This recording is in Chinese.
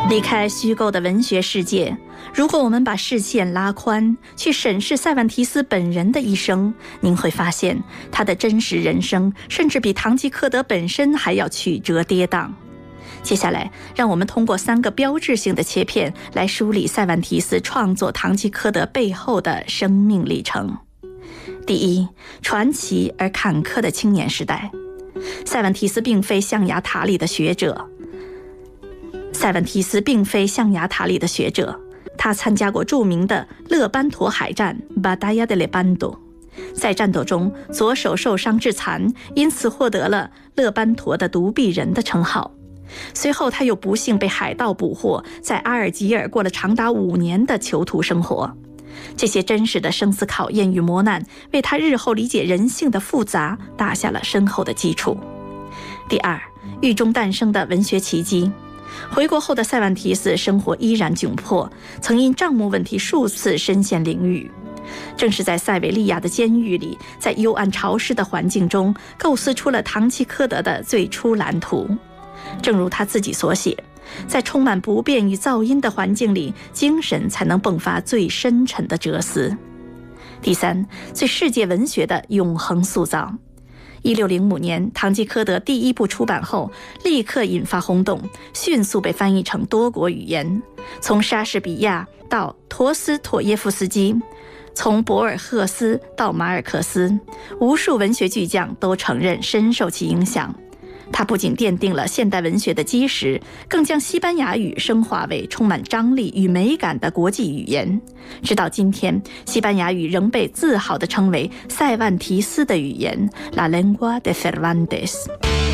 离开虚构的文学世界，如果我们把视线拉宽，去审视塞万提斯本人的一生，您会发现他的真实人生甚至比堂吉诃德本身还要曲折跌宕。接下来，让我们通过3个标志性的切片来梳理塞万提斯创作堂吉诃德背后的生命历程。第一，传奇而坎坷的青年时代。塞万提斯并非象牙塔里的学者，他参加过著名的勒班陀海战 Batalla de Lepanto， 在战斗中左手受伤致残，因此获得了勒班陀的独臂人的称号。随后他又不幸被海盗捕获，在阿尔及尔过了长达5年的囚徒生活。这些真实的生死考验与磨难，为他日后理解人性的复杂打下了深厚的基础。第二，狱中诞生的文学奇迹。回国后的塞万提斯生活依然窘迫，曾因账目问题数次身陷囹圄。正是在塞维利亚的监狱里，在幽暗潮湿的环境中，构思出了堂吉诃德的最初蓝图。正如他自己所写，在充满不便与噪音的环境里，精神才能迸发最深沉的哲思。第三，最世界文学的永恒塑造。1605年，堂吉诃德第1部出版后，立刻引发轰动，迅速被翻译成多国语言。从莎士比亚到陀思妥耶夫斯基，从博尔赫斯到马尔克斯，无数文学巨匠都承认深受其影响。它不仅奠定了现代文学的基石，更将西班牙语升华为充满张力与美感的国际语言。直到今天，西班牙语仍被自豪地称为塞万提斯的语言 La lengua de Cervantes。